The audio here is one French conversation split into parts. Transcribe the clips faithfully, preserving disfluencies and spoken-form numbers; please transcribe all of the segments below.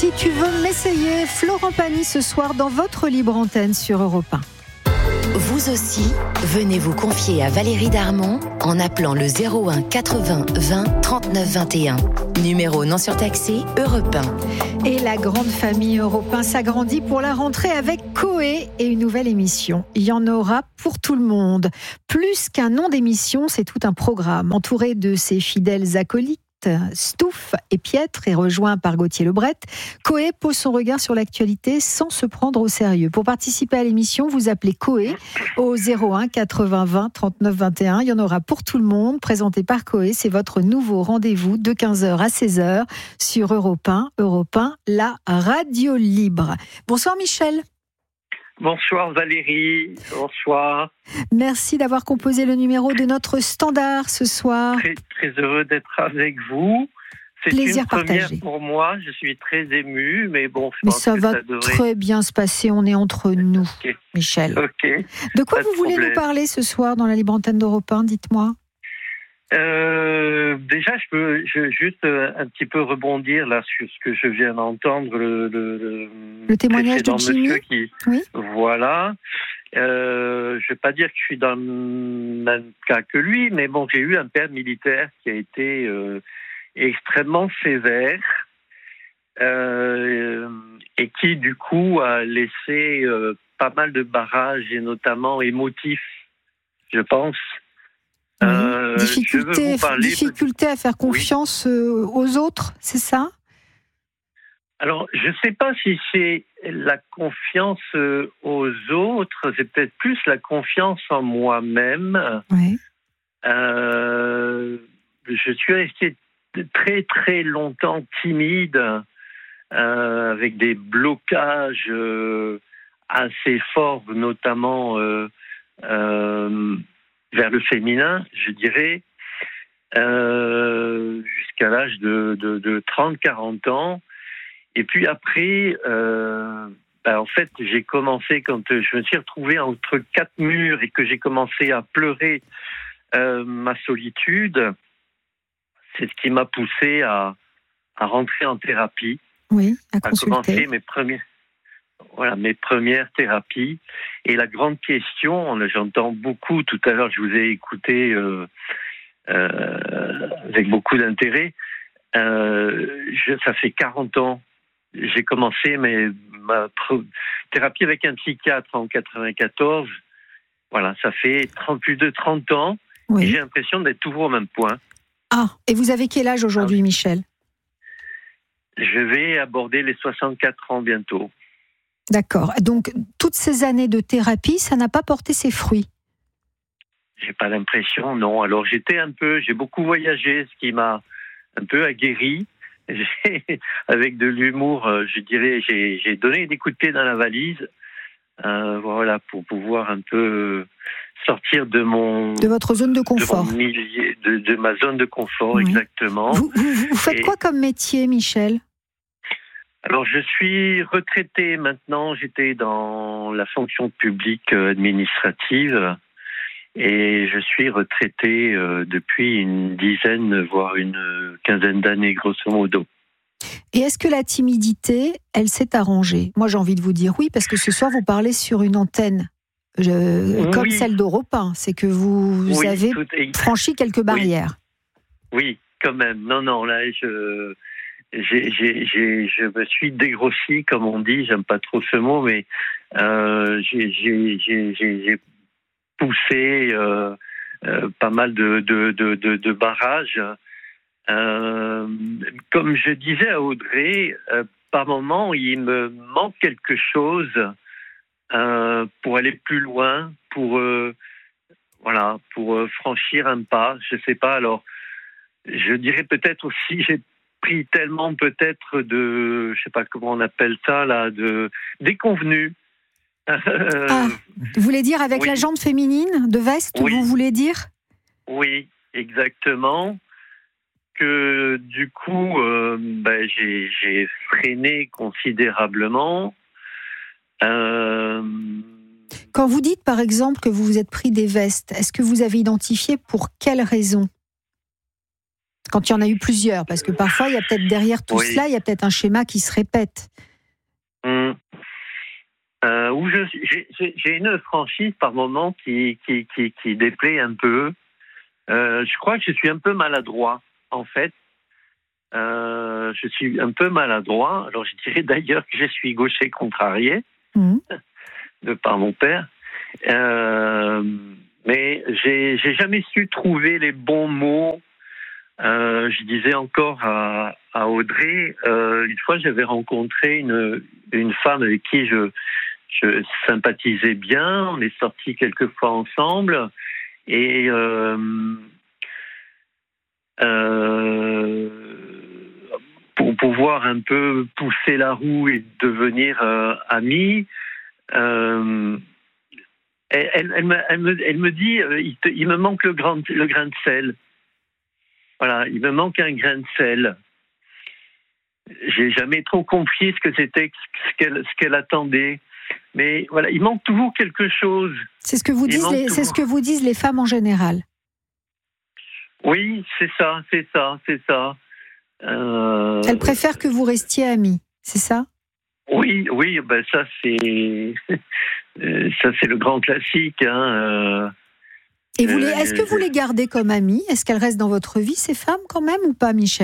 Si tu veux m'essayer, Florent Pagny ce soir dans votre libre antenne sur Europe un. Vous aussi, venez vous confier à Valérie Darmon en appelant le zéro un quatre-vingts vingt trente-neuf vingt et un. Numéro non surtaxé, Europe un. Et la grande famille Europe un s'agrandit pour la rentrée avec Coé et une nouvelle émission. Il y en aura pour tout le monde. Plus qu'un nom d'émission, c'est tout un programme. Entouré de ses fidèles acolytes, Stouff et Pietre, et rejoint par Gauthier Lebret, Coé pose son regard sur l'actualité sans se prendre au sérieux. Pour participer à l'émission, vous appelez Coé au zéro un quatre-vingts vingt trente-neuf vingt et un. Il y en aura pour tout le monde, présenté par Coé. C'est votre nouveau rendez-vous de quinze heures à seize heures sur Europe un. Europe un, la radio libre. Bonsoir Michel. Bonsoir Valérie, bonsoir. Merci d'avoir composé le numéro de notre standard ce soir. Très, très heureux d'être avec vous. C'est Plaisir une première partagé. pour moi, je suis très ému, mais bon, je Mais pense ça que va ça devrait... très bien se passer, on est entre nous, Ok. Michel. Ok. De quoi Pas de vous voulez problème. nous parler ce soir dans la libre antenne d'Europe un, dites-moi. Euh, déjà, je peux je, juste euh, un petit peu rebondir là sur ce que je viens d'entendre, le, le, le, Le témoignage de précédent Jimmy. monsieur qui, Oui. voilà. Euh, je vais pas dire que je suis dans le même cas que lui, mais bon, j'ai eu un père militaire qui a été euh, extrêmement sévère euh, et qui, du coup, a laissé euh, pas mal de barrages et notamment émotifs, je pense. Oui. Euh, je veux difficulté, vous parler difficulté à faire confiance euh, aux autres, c'est ça? Alors, je ne sais pas si c'est la confiance euh, aux autres, c'est peut-être plus la confiance en moi-même. Oui. Euh, je suis resté très très longtemps timide, euh, avec des blocages euh, assez forts, notamment euh, euh, vers le féminin, je dirais, euh, jusqu'à l'âge de, de, de trente à quarante ans. Et puis après, euh, ben en fait, j'ai commencé, quand je me suis retrouvé entre quatre murs et que j'ai commencé à pleurer euh, ma solitude, c'est ce qui m'a poussé à, à rentrer en thérapie, Oui, à à commencer consulter. mes premières, voilà, mes premières thérapies. Et la grande question, j'entends beaucoup, tout à l'heure je vous ai écouté euh, euh, avec beaucoup d'intérêt, euh, je, ça fait quarante ans. J'ai commencé mes, ma pro- thérapie avec un psychiatre en quatre-vingt-quatorze. Voilà, ça fait trente, plus de trente ans. Et Oui. j'ai l'impression d'être toujours au même point. Ah, et vous avez quel âge aujourd'hui, Ah oui. Michel? Je vais aborder les soixante-quatre ans bientôt. D'accord. Donc, toutes ces années de thérapie, ça n'a pas porté ses fruits? J'ai pas l'impression, non. Alors j'étais un peu, j'ai beaucoup voyagé, ce qui m'a un peu aguerri. J'ai, avec de l'humour, je dirais, j'ai, j'ai donné des coups de pied dans la valise, euh, voilà, pour pouvoir un peu sortir de mon, De votre zone de de, confort. mon milieu, de, de ma zone de confort, Oui. exactement. Vous, vous, vous faites Et- quoi comme métier, Michel? Alors, je suis retraité maintenant. J'étais dans la fonction publique euh, administrative et je suis retraité euh, depuis une dizaine, voire une quinzaine d'années, grosso modo. Et est-ce que la timidité, elle s'est arrangée? Moi, j'ai envie de vous dire oui, parce que ce soir, vous parlez sur une antenne euh, Oui. comme celle d'Europe un. C'est que vous Oui, avez tout est- franchi quelques barrières. oui, quand même. Non, non, là, je, j'ai, j'ai, j'ai, je me suis dégrossi, comme on dit. J'aime pas trop ce mot, mais euh, j'ai, j'ai, j'ai, j'ai, j'ai poussé euh, euh, pas mal de, de, de, de, de barrages. Euh, comme je disais à Audrey, euh, par moment, il me manque quelque chose euh, pour aller plus loin, pour euh, voilà, pour euh, franchir un pas. Je sais pas. Alors, je dirais peut-être aussi, j'ai pris tellement peut-être de, je sais pas comment on appelle ça là, de déconvenus. Euh, Ah, vous voulez dire avec oui. la jante féminine de veste, Oui. vous voulez dire? Oui, exactement. Que du coup, euh, ben, j'ai, j'ai freiné considérablement. Euh, Quand vous dites, par exemple, que vous vous êtes pris des vestes, est-ce que vous avez identifié pour quelle raison? Quand il y en a eu plusieurs, parce que parfois, il y a peut-être derrière tout oui. cela, il y a peut-être un schéma qui se répète. Mmh. Euh, où je, j'ai, j'ai une franchise par moment qui, qui, qui, qui déplaît un peu. Euh, je crois que je suis un peu maladroit, en fait. Euh, je suis un peu maladroit. Alors, je dirais d'ailleurs que je suis gaucher contrarié, mmh. de par mon père. Euh, mais j'ai, j'ai jamais su trouver les bons mots. Euh, je disais encore à, à Audrey, euh, une fois j'avais rencontré une, une femme avec qui je, je sympathisais bien, on est sortis quelques fois ensemble, et euh, euh, pour pouvoir un peu pousser la roue et devenir euh, amis, euh, elle, elle, elle, me, elle, me, elle me dit, euh, il, te, il me manque le, grand, le grain de sel. Voilà, il me manque un grain de sel. J'ai jamais trop compris ce que c'était, ce qu'elle, ce qu'elle attendait. Mais voilà, il manque toujours quelque chose. C'est ce que vous disent, les, c'est ce que vous disent les femmes en général. Oui, c'est ça, c'est ça, c'est ça. Euh... Elle préfère que vous restiez amis, c'est ça ? Oui, oui, ben ça c'est, ça c'est le grand classique, hein. Et vous les, est-ce que vous les gardez comme amies ? Est-ce qu'elles restent dans votre vie, ces femmes, quand même, ou pas, Michel ?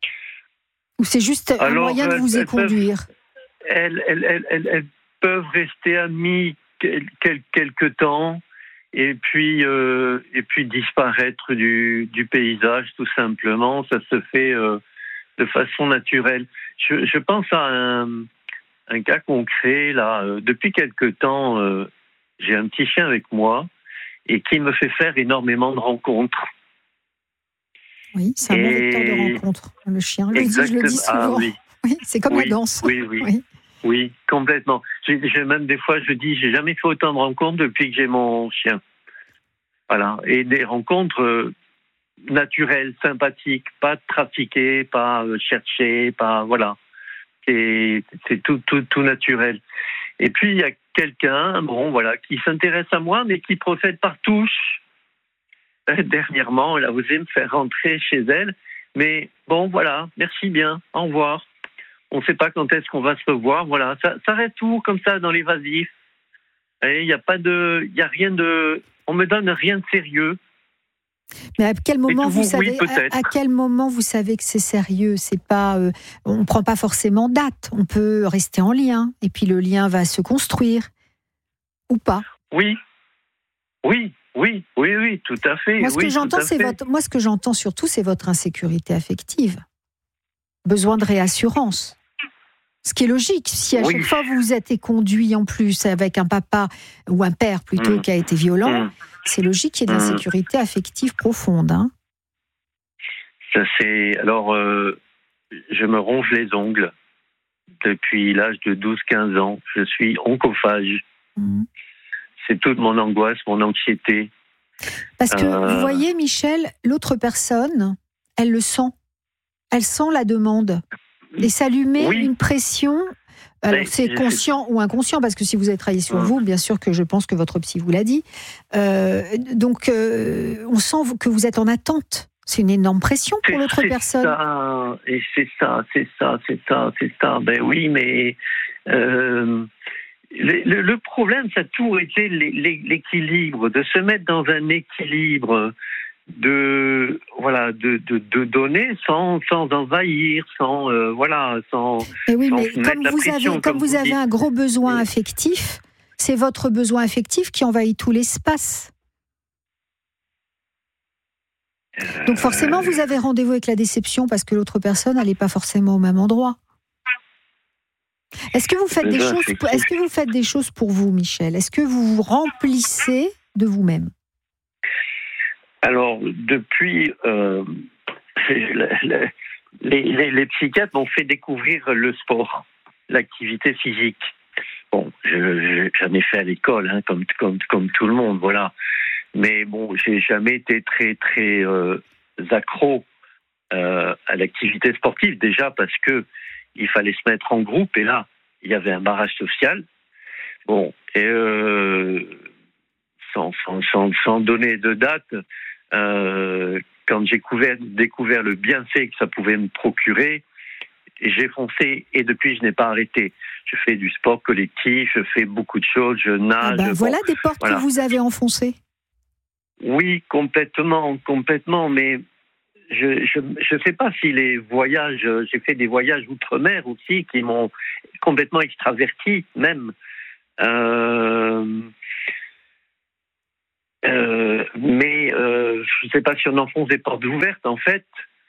Ou c'est juste un Alors, moyen de vous elles, éconduire ? elles, elles, elles, elles, elles peuvent rester amies quel, quel, quelque temps, et puis, euh, et puis disparaître du, du paysage, tout simplement. Ça se fait euh, de façon naturelle. Je, je pense à un, un cas concret, là. Depuis quelque temps, euh, j'ai un petit chien avec moi, et qui me fait faire énormément de rencontres. Oui, c'est un bon vecteur de rencontres, le chien. Je le dis, je le dis souvent. Ah, oui. Oui, c'est comme oui, la danse. Oui, oui, oui, oui, complètement. J'ai, j'ai même des fois, je dis, j'ai jamais fait autant de rencontres depuis que j'ai mon chien. Voilà, et des rencontres euh, naturelles, sympathiques, pas trafiquées, pas euh, cherchées, pas voilà. C'est, c'est tout, tout, tout naturel. Et puis il y a quelqu'un, bon voilà, qui s'intéresse à moi, mais qui procède par touche. Dernièrement, elle a osé me faire rentrer chez elle, mais bon voilà, merci bien, au revoir. On ne sait pas quand est-ce qu'on va se revoir, voilà, ça, ça reste tout comme ça dans l'évasif. Il n'y a pas de, il y a rien de, on me donne rien de sérieux. Mais à quel moment vous, vous savez, oui, à, à quel moment vous savez que c'est sérieux ? C'est pas, euh, on ne prend pas forcément date. On peut rester en lien, et puis le lien va se construire, ou pas. Oui, oui, oui, oui, oui, tout à fait. Moi, ce oui, que j'entends, c'est votre, moi, ce que j'entends surtout, c'est votre insécurité affective, besoin de réassurance. Ce qui est logique, si à oui. chaque fois vous vous êtes conduit en plus avec un papa ou un père plutôt mmh. qui a été violent. Mmh. C'est logique qu'il y ait de l'insécurité affective profonde. Hein. Ça, c'est... Alors, euh, je me ronge les ongles depuis l'âge de douze quinze ans. Je suis oncophage. Mmh. C'est toute mon angoisse, mon anxiété. Parce que, euh... vous voyez, Michel, l'autre personne, elle le sent. Elle sent la demande. Et ça lui met oui. une pression... Alors, mais c'est conscient ou inconscient, parce que si vous avez travaillé sur mmh. vous, bien sûr que je pense que votre psy vous l'a dit. Euh, donc, euh, on sent que vous êtes en attente. C'est une énorme pression pour c'est, l'autre c'est personne. Ça, et c'est ça, c'est ça, c'est ça, c'est ça. Ben oui, mais euh, le, le, le problème, ça a toujours été l'équilibre, de se mettre dans un équilibre. de voilà de, de de donner sans sans envahir, sans euh, voilà sans et oui sans mais comme vous pression, avez comme, comme vous, vous avez dites. Un gros besoin affectif, c'est votre besoin affectif qui envahit tout l'espace. Euh... Donc forcément vous avez rendez-vous avec la déception parce que l'autre personne n'allait pas forcément au même endroit. Est-ce que vous faites des choses affectif. Est-ce que vous faites des choses pour vous, Michel ? Est-ce que vous vous remplissez de vous-même ? Alors, depuis, euh, les, les, les psychiatres m'ont fait découvrir le sport, l'activité physique. Bon, je, je, j'en ai fait à l'école, hein, comme, comme, comme tout le monde, voilà. Mais bon, j'ai jamais été très, très euh, accro euh, à l'activité sportive, déjà parce que il fallait se mettre en groupe, et là, il y avait un barrage social. Bon, et euh, sans, sans, sans, sans donner de date, Euh, quand j'ai couvert, découvert le bienfait que ça pouvait me procurer, j'ai foncé et depuis je n'ai pas arrêté. Je fais du sport collectif, je fais beaucoup de choses, je nage. Ah ben, bon, voilà des portes voilà. que vous avez enfoncées. Oui, complètement, complètement, mais je je je sais pas si les voyages, j'ai fait des voyages outre-mer aussi qui m'ont complètement extraverti même. Euh, euh, mais euh, je ne sais pas si on enfonce des portes ouvertes en fait.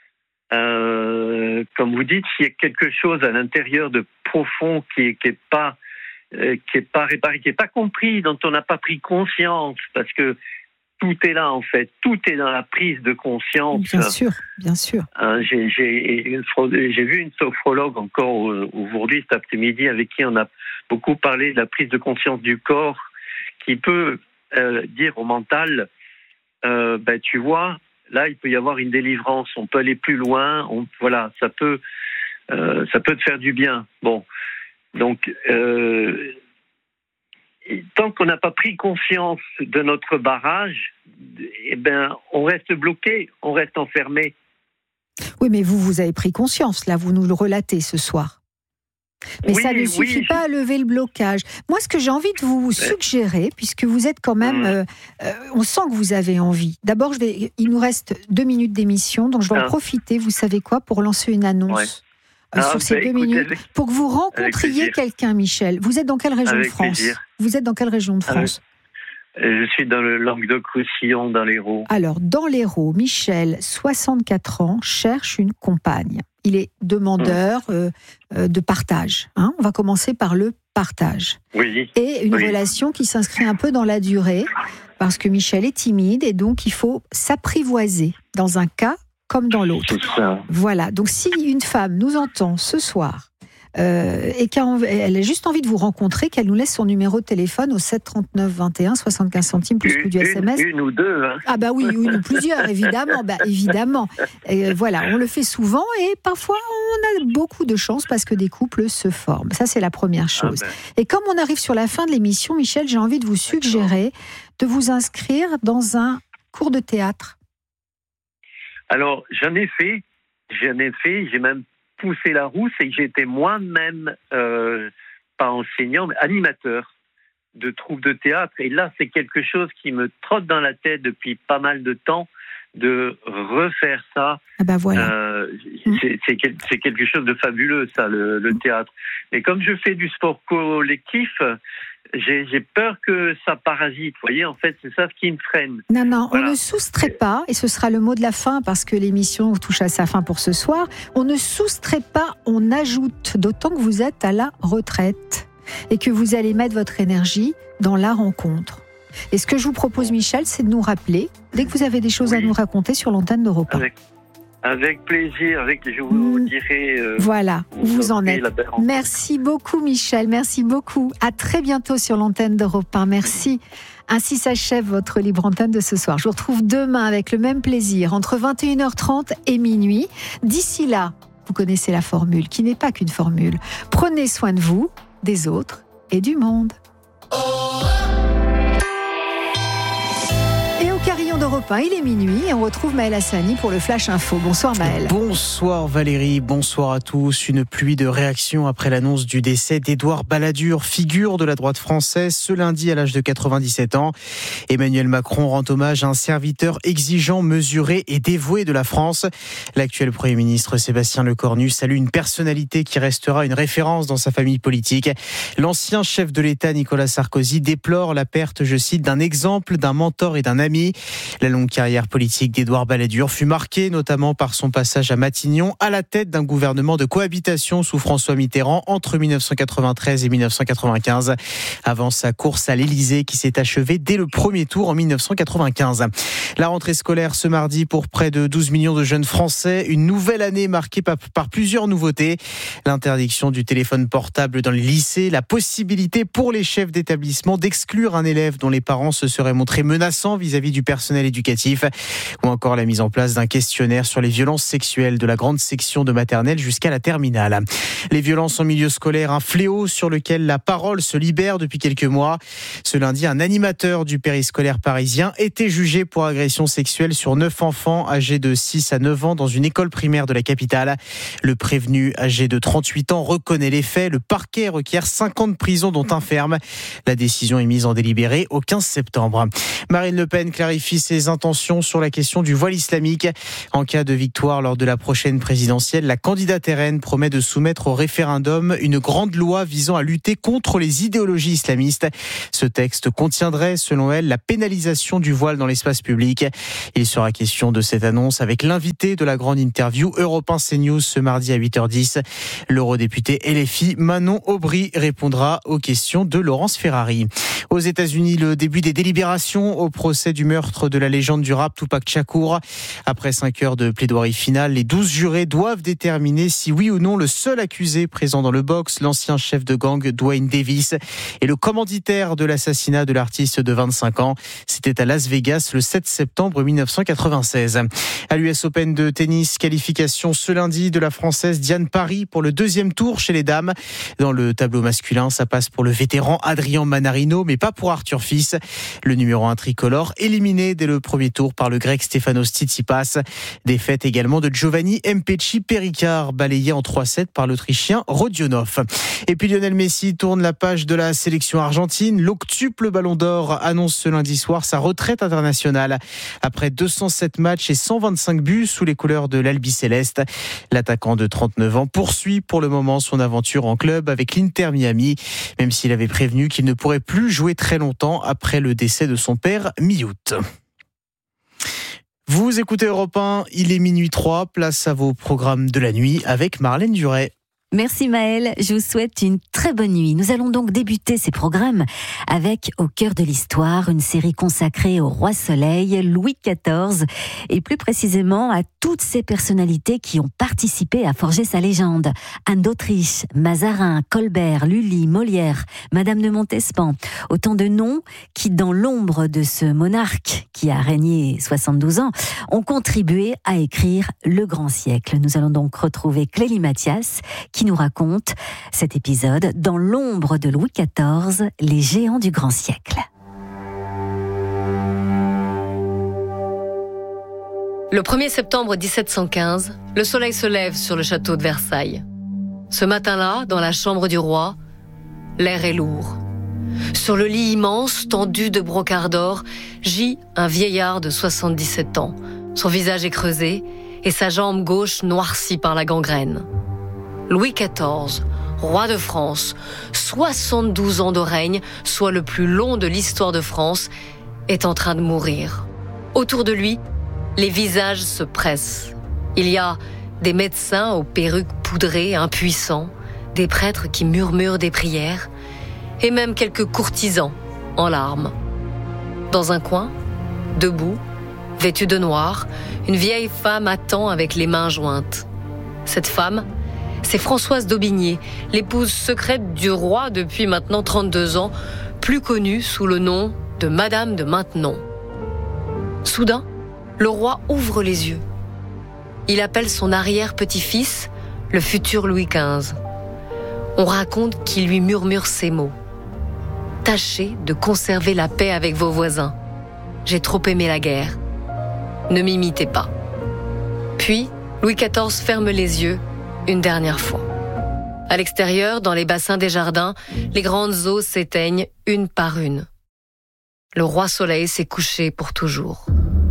Euh, comme vous dites, s'il y a quelque chose à l'intérieur de profond qui est, qui est pas euh, qui est pas réparé, qui est pas compris, dont on n'a pas pris conscience, parce que tout est là en fait, tout est dans la prise de conscience. Bien sûr, bien sûr. Hein, j'ai, j'ai, une, j'ai vu une sophrologue encore aujourd'hui cet après-midi avec qui on a beaucoup parlé de la prise de conscience du corps, qui peut euh, dire au mental, euh, ben tu vois, là il peut y avoir une délivrance, on peut aller plus loin, on, voilà, ça peut, euh, ça peut te faire du bien. Bon, donc. Euh, Et tant qu'on n'a pas pris conscience de notre barrage, eh ben, on reste bloqué, on reste enfermé. Oui, mais vous, vous avez pris conscience, là, vous nous le relatez ce soir. Mais oui, ça ne suffit oui, pas je... à lever le blocage. Moi, ce que j'ai envie de vous suggérer, puisque vous êtes quand même... Euh, euh, on sent que vous avez envie. D'abord, je vais, il nous reste deux minutes d'émission, donc je vais ah. en profiter, vous savez quoi, pour lancer une annonce. Ouais. Ah, sur ces bah, deux écoutez, minutes, avec, pour que vous rencontriez quelqu'un, Michel. Vous êtes dans quelle région avec de France plaisir. Vous êtes dans quelle région de France avec, Je suis dans le Languedoc-Roussillon, dans l'Hérault. Alors, dans l'Hérault, Michel, soixante-quatre ans, cherche une compagne. Il est demandeur mmh. euh, euh, de partage. Hein. On va commencer par le partage. Oui. Et une oui. relation qui s'inscrit un peu dans la durée, parce que Michel est timide et donc il faut s'apprivoiser dans un cas comme dans l'autre. Voilà, donc si une femme nous entend ce soir euh, et qu'elle a juste envie de vous rencontrer, qu'elle nous laisse son numéro de téléphone au sept trente-neuf vingt et un, soixante-quinze centimes plus coût du S M S. Une, une ou deux. Hein. Ah bah oui, une ou plusieurs, évidemment. Bah, évidemment. Et voilà, on le fait souvent et parfois on a beaucoup de chance parce que des couples se forment. Ça, c'est la première chose. Ah ben. Et comme on arrive sur la fin de l'émission, Michel, j'ai envie de vous suggérer de vous inscrire dans un cours de théâtre. Alors, j'en ai fait, j'en ai fait, j'ai même poussé la roue, c'est que j'étais moi-même, euh, pas enseignant, mais animateur de troupes de théâtre. Et là, c'est quelque chose qui me trotte dans la tête depuis pas mal de temps, de refaire ça. Ah ben voilà. Euh, c'est, c'est, c'est quelque chose de fabuleux, ça, le, le théâtre. Mais comme je fais du sport collectif, J'ai, j'ai peur que ça parasite. Vous voyez, en fait, c'est ça ce qui me freine. Non, non, voilà. On ne soustrait pas, et ce sera le mot de la fin, parce que l'émission touche à sa fin pour ce soir, on ne soustrait pas, on ajoute, d'autant que vous êtes à la retraite, et que vous allez mettre votre énergie dans la rencontre. Et ce que je vous propose, Michel, c'est de nous rappeler, dès que vous avez des choses oui. à nous raconter sur l'antenne d'Europe un. Avec... Avec plaisir, avec, je vous mmh. dirai. Euh, voilà, où vous en êtes. Merci beaucoup, Michel, merci beaucoup. À très bientôt sur l'antenne d'Europe un. Merci. Ainsi s'achève votre libre antenne de ce soir. Je vous retrouve demain avec le même plaisir, entre vingt et une heures trente et minuit. D'ici là, vous connaissez la formule, qui n'est pas qu'une formule. Prenez soin de vous, des autres et du monde. d'Europe un, il est minuit et on retrouve Maël Hassani pour le Flash Info. Bonsoir Maël. Bonsoir Valérie, bonsoir à tous. Une pluie de réactions après l'annonce du décès d'Édouard Balladur, figure de la droite française, ce lundi à l'âge de quatre-vingt-dix-sept ans. Emmanuel Macron rend hommage à un serviteur exigeant, mesuré et dévoué de la France. L'actuel Premier ministre Sébastien Lecornu salue une personnalité qui restera une référence dans sa famille politique. L'ancien chef de l'État Nicolas Sarkozy déplore la perte, je cite, d'un exemple, d'un mentor et d'un ami. La longue carrière politique d'Édouard Balladur fut marquée notamment par son passage à Matignon à la tête d'un gouvernement de cohabitation sous François Mitterrand entre dix-neuf cent quatre-vingt-treize et dix-neuf cent quatre-vingt-quinze, avant sa course à l'Élysée qui s'est achevée dès le premier tour en dix-neuf cent quatre-vingt-quinze. La rentrée scolaire ce mardi pour près de douze millions de jeunes Français, une nouvelle année marquée par, par plusieurs nouveautés. L'interdiction du téléphone portable dans les lycées, la possibilité pour les chefs d'établissement d'exclure un élève dont les parents se seraient montrés menaçants vis-à-vis du personnel éducatif éducatif, ou encore la mise en place d'un questionnaire sur les violences sexuelles de la grande section de maternelle jusqu'à la terminale. Les violences en milieu scolaire, un fléau sur lequel la parole se libère depuis quelques mois. Ce lundi, un animateur du périscolaire parisien était jugé pour agression sexuelle sur neuf enfants âgés de six à neuf ans dans une école primaire de la capitale. Le prévenu, âgé de trente-huit ans, reconnaît les faits. Le parquet requiert cinq ans de prison, dont un ferme. La décision est mise en délibéré au quinze septembre. Marine Le Pen clarifie ses intentions sur la question du voile islamique. En cas de victoire lors de la prochaine présidentielle, la candidate R N promet de soumettre au référendum une grande loi visant à lutter contre les idéologies islamistes. Ce texte contiendrait, selon elle, la pénalisation du voile dans l'espace public. Il sera question de cette annonce avec l'invité de la grande interview Europe un CNews ce mardi à huit heures dix. L'eurodéputé L F I Manon Aubry répondra aux questions de Laurence Ferrari. Aux États-Unis, le début des délibérations au procès du meurtre de la légende du rap Tupac Shakur. Après cinq heures de plaidoirie finale, les douze jurés doivent déterminer si oui ou non le seul accusé présent dans le box, l'ancien chef de gang Dwayne Davis, est le commanditaire de l'assassinat de l'artiste de vingt-cinq ans. C'était à Las Vegas le sept septembre mille neuf cent quatre-vingt-seize. À l'U S Open de tennis, qualification ce lundi de la Française Diane Parry pour le deuxième tour chez les dames. Dans le tableau masculin, ça passe pour le vétéran Adrian Manarino, mais pas pour Arthur Fils. Le numéro un tricolore, éliminé dès le premier tour par le grec Stefanos Tsitsipas. Défaite également de Giovanni Mpetshi Pericard, balayé en trois sept par l'Autrichien Rodionov. Et puis Lionel Messi tourne la page de la sélection argentine. L'octuple Ballon d'Or annonce ce lundi soir sa retraite internationale. Après deux cent sept matchs et cent vingt-cinq buts sous les couleurs de l'Albiceleste, l'attaquant de trente-neuf ans poursuit pour le moment son aventure en club avec l'Inter Miami, même s'il avait prévenu qu'il ne pourrait plus jouer très longtemps après le décès de son père mi-août. Vous écoutez Europe un, il est minuit trois, place à vos programmes de la nuit avec Marlène Duret. Merci Maëlle, je vous souhaite une très bonne nuit. Nous allons donc débuter ces programmes avec Au cœur de l'histoire, une série consacrée au roi Soleil, Louis quatorze, et plus précisément à toutes ces personnalités qui ont participé à forger sa légende. Anne d'Autriche, Mazarin, Colbert, Lully, Molière, Madame de Montespan. Autant de noms qui, dans l'ombre de ce monarque qui a régné soixante-douze ans, ont contribué à écrire le grand siècle. Nous allons donc retrouver Clélie Mathias, qui nous raconte cet épisode dans l'ombre de Louis quatorze, les géants du grand siècle. Le premier septembre dix-sept cent quinze, le soleil se lève sur le château de Versailles. Ce matin-là, dans la chambre du roi, l'air est lourd. Sur le lit immense, tendu de brocart d'or, gît un vieillard de soixante-dix-sept ans. Son visage est creusé et sa jambe gauche noircie par la gangrène. Louis quatorze, roi de France, soixante-douze ans de règne, soit le plus long de l'histoire de France, est en train de mourir. Autour de lui, les visages se pressent. Il y a des médecins aux perruques poudrées, impuissants, des prêtres qui murmurent des prières, et même quelques courtisans en larmes. Dans un coin, debout, vêtue de noir, une vieille femme attend avec les mains jointes. Cette femme, c'est Françoise d'Aubigné, l'épouse secrète du roi depuis maintenant trente-deux ans, plus connue sous le nom de Madame de Maintenon. Soudain, le roi ouvre les yeux. Il appelle son arrière-petit-fils, le futur Louis quinze. On raconte qu'il lui murmure ces mots. « Tâchez de conserver la paix avec vos voisins. J'ai trop aimé la guerre. Ne m'imitez pas. » Puis, Louis quatorze ferme les yeux une dernière fois. À l'extérieur, dans les bassins des jardins, les grandes eaux s'éteignent une par une. Le roi Soleil s'est couché pour toujours.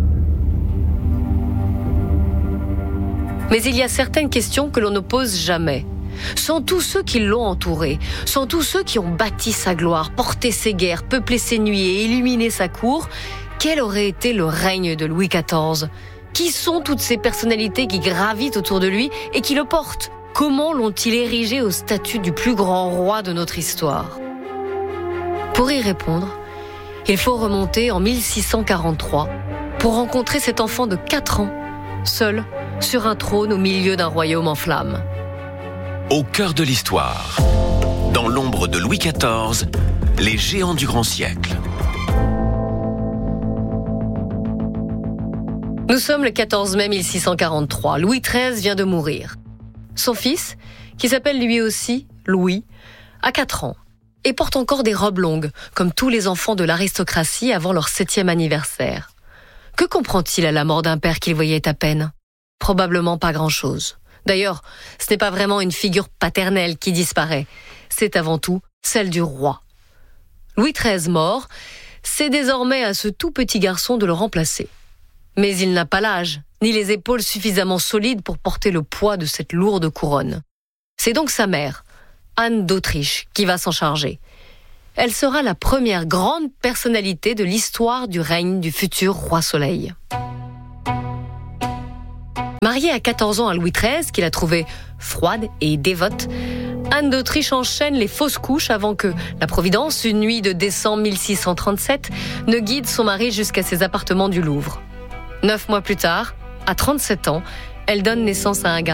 Mais il y a certaines questions que l'on ne pose jamais. Sans tous ceux qui l'ont entouré, sans tous ceux qui ont bâti sa gloire, porté ses guerres, peuplé ses nuits et illuminé sa cour, quel aurait été le règne de Louis quatorze ? Qui sont toutes ces personnalités qui gravitent autour de lui et qui le portent ? Comment l'ont-ils érigé au statut du plus grand roi de notre histoire ? Pour y répondre, il faut remonter en mille six cent quarante-trois pour rencontrer cet enfant de quatre ans, seul sur un trône au milieu d'un royaume en flammes. Au cœur de l'histoire, dans l'ombre de Louis quatorze, les géants du grand siècle. Nous sommes le quatorze mai mille six cent quarante-trois. Louis treize vient de mourir. Son fils, qui s'appelle lui aussi Louis, a quatre ans et porte encore des robes longues, comme tous les enfants de l'aristocratie avant leur septième anniversaire. Que comprend-il à la mort d'un père qu'il voyait à peine ? Probablement pas grand-chose. D'ailleurs, ce n'est pas vraiment une figure paternelle qui disparaît. C'est avant tout celle du roi. Louis treize mort, c'est désormais à ce tout petit garçon de le remplacer. Mais il n'a pas l'âge, ni les épaules suffisamment solides pour porter le poids de cette lourde couronne. C'est donc sa mère, Anne d'Autriche, qui va s'en charger. Elle sera la première grande personnalité de l'histoire du règne du futur roi Soleil. Mariée à quatorze ans à Louis treize, qu'il a trouvé froide et dévote, Anne d'Autriche enchaîne les fausses couches avant que la Providence, une nuit de décembre mille six cent trente-sept, ne guide son mari jusqu'à ses appartements du Louvre. Neuf mois plus tard, à trente-sept ans, elle donne naissance à un garçon.